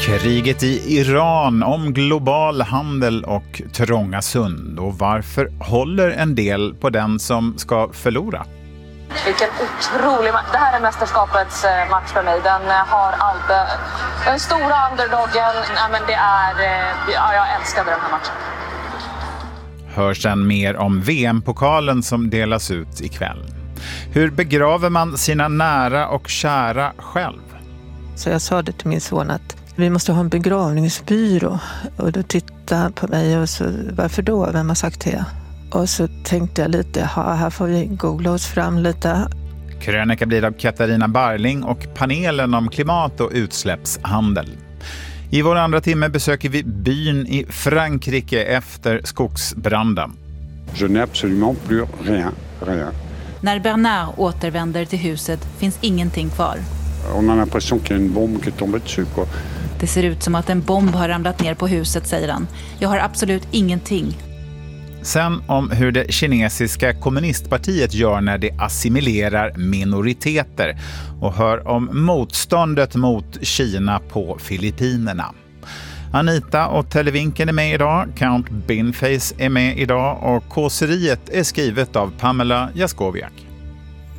Kriget i Iran, om global handel och trånga sund. Och varför håller en del på den som ska förlora? Vilken otrolig match. Det här är mästerskapets match för mig. Den har allt. Den stora underdoggen. Nej, men det är... jag älskade den här matchen. Hör sen mer om VM-pokalen som delas ut ikväll. Hur begraver man sina nära och kära själv? Så jag sa det till min son att vi måste ha en begravningsbyrå. Och då tittade han på mig och så, varför då? Vem har sagt det? Och så tänkte jag lite, här får vi googla oss fram lite. Krönika blir av Katarina Barling och panelen om klimat- och utsläppshandel. I vår andra timme besöker vi byn i Frankrike efter skogsbranden. Je n'ai absolument plus rien. När Bernard återvänder till huset finns ingenting kvar. On a l'impression qu'il y a une bombe qui est tombée dessus, quoi. Det ser ut som att en bomb har ramlat ner på huset, säger han. Jag har absolut ingenting. Sen om hur det kinesiska kommunistpartiet gör när det assimilerar minoriteter och hör om motståndet mot Kina på Filippinerna. Anita och Televinken är med idag, Count Binface är med idag och kåseriet är skrivet av Pamela Jaskowiak.